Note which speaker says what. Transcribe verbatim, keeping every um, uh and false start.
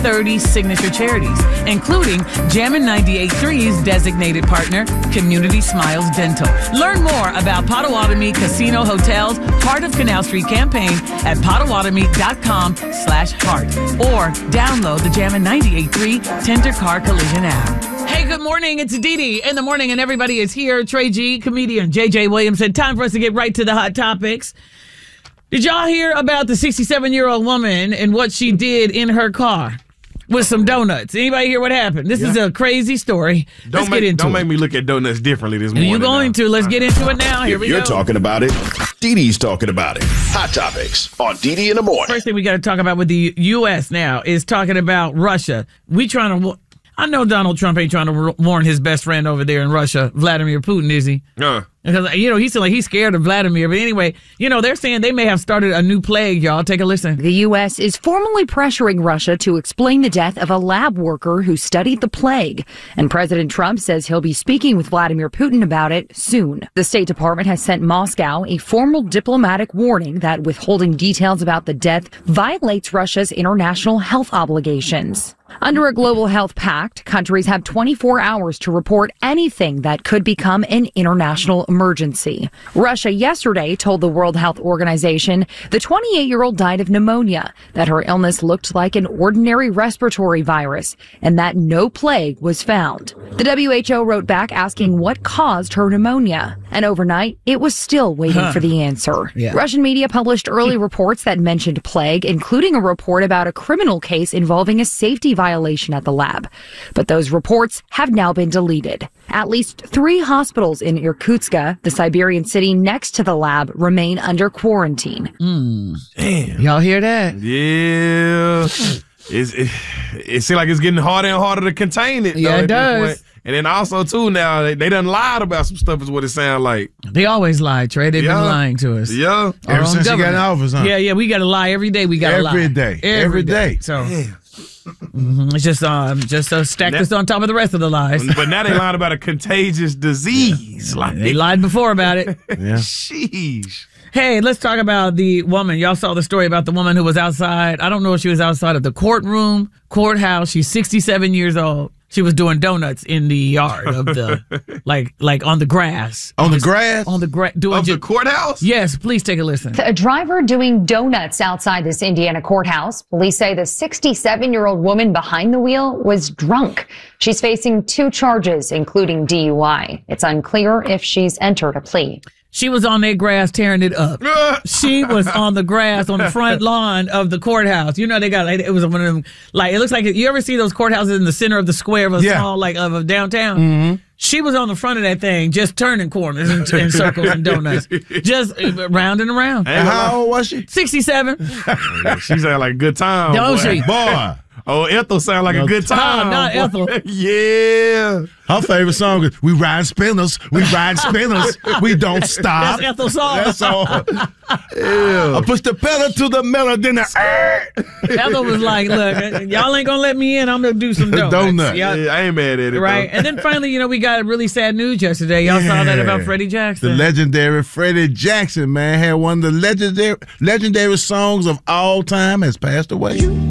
Speaker 1: thirty signature charities, including Jammin' ninety-eight point three's designated partner, Community Smiles Dental. Learn more about Potawatomi Casino Hotel's Heart of Canal Street campaign at potawatomi.com slash heart or download the Jammin' ninety-eight point three Tender Car Collision app. Hey, good morning. It's Dee Dee in the morning, and everybody is here. Trey G, comedian J J Williamson. Time for us to get right to the hot topics. Did y'all hear about the sixty-seven-year-old woman and what she did in her car with some donuts? Anybody hear what happened? This yeah. is a crazy story.
Speaker 2: Don't
Speaker 1: Let's
Speaker 2: make,
Speaker 1: get into
Speaker 2: Don't
Speaker 1: it.
Speaker 2: make me look at donuts differently this morning.
Speaker 1: You're going
Speaker 2: now.
Speaker 1: to. Let's get into it now. Here
Speaker 3: if
Speaker 1: we
Speaker 3: you're
Speaker 1: go.
Speaker 3: You're talking about it. Dee Dee's talking about it. Hot Topics on Dee Dee in the morning.
Speaker 1: First thing we got to talk about with the U S now is talking about Russia. We trying to... I know Donald Trump ain't trying to warn his best friend over there in Russia, Vladimir Putin, is he?
Speaker 2: Uh.
Speaker 1: Because, you know, he's like he's scared of Vladimir. But anyway, you know, they're saying they may have started a new plague, y'all. Take a listen.
Speaker 4: The U S is formally pressuring Russia to explain the death of a lab worker who studied the plague. And President Trump says he'll be speaking with Vladimir Putin about it soon. The State Department has sent Moscow a formal diplomatic warning that withholding details about the death violates Russia's international health obligations. Under a global health pact, countries have twenty-four hours to report anything that could become an international emergency. Russia yesterday told the World Health Organization the twenty-eight-year-old died of pneumonia, that her illness looked like an ordinary respiratory virus, and that no plague was found. The W H O wrote back asking what caused her pneumonia, and overnight it was still waiting huh. for the answer. Yeah. Russian media published early reports that mentioned plague, including a report about a criminal case involving a safety violation at the lab. But those reports have now been deleted. At least three hospitals in Irkutsk, the Siberian city next to the lab, remain under quarantine.
Speaker 1: Mm. Damn. Y'all hear that?
Speaker 2: Yeah. It's, it it seems like it's getting harder and harder to contain it.
Speaker 1: Yeah,
Speaker 2: though,
Speaker 1: it does.
Speaker 2: And then also, too, now, they, they done lied about some stuff is what it sounds like.
Speaker 1: They always lie, Trey. They've yeah. been lying to us.
Speaker 2: Yeah.
Speaker 5: Ever since you got in office, huh?
Speaker 1: Yeah, yeah, we got to lie every day. We got to lie.
Speaker 5: Every day.
Speaker 1: Every,
Speaker 5: every
Speaker 1: day.
Speaker 5: day.
Speaker 1: So mm-hmm. it's just um, just uh, stack this on top of the rest of the lies.
Speaker 2: But now they lied about a contagious disease.
Speaker 1: Like They lied before about it.
Speaker 5: Yeah.
Speaker 2: Sheesh.
Speaker 1: Hey, let's talk about the woman. Y'all saw the story about the woman who was outside. I don't know if she was outside of the courtroom, courthouse. She's sixty-seven years old. She was doing donuts in the yard of the, like, like on the grass.
Speaker 5: On the
Speaker 1: Just,
Speaker 5: grass?
Speaker 1: On the grass.
Speaker 2: Of the courthouse?
Speaker 1: Yes, please take a listen.
Speaker 6: A driver doing donuts outside this Indiana courthouse. Police say the sixty-seven-year-old woman behind the wheel was drunk. She's facing two charges, including D U I. It's unclear if she's entered a plea.
Speaker 1: She was on that grass tearing it up. She was on the grass on the front lawn of the courthouse. You know, they got, like, it was one of them, like, it looks like, you ever see those courthouses in the center of the square of a
Speaker 5: yeah.
Speaker 1: small, like, of a downtown?
Speaker 5: Mm-hmm.
Speaker 1: She was on the front of that thing, just turning corners and, and circles and donuts. Just round and around.
Speaker 5: And how old was she?
Speaker 1: sixty-seven.
Speaker 2: She sounded like a good time.
Speaker 1: Don't
Speaker 2: boy.
Speaker 1: she?
Speaker 5: Boy.
Speaker 2: Oh, Ethel sound like no, a good time.
Speaker 1: Oh, not Ethel.
Speaker 2: Yeah.
Speaker 5: Her favorite song is "We Ride Spinners, We Ride Spinners, We Don't Stop."
Speaker 1: That's Ethel's song.
Speaker 5: That's all. I push the pedal to the metal, then I.
Speaker 1: Ethel was like, "Look, y'all ain't gonna let me in. I'm gonna do some donuts."
Speaker 5: Donut.
Speaker 2: Yeah, I ain't mad at it.
Speaker 1: Right,
Speaker 2: though.
Speaker 1: and then finally, you know, we got really sad news yesterday. Y'all yeah. saw that about Freddie Jackson.
Speaker 5: The legendary Freddie Jackson, man, had one of the legendary legendary songs of all time, has passed away.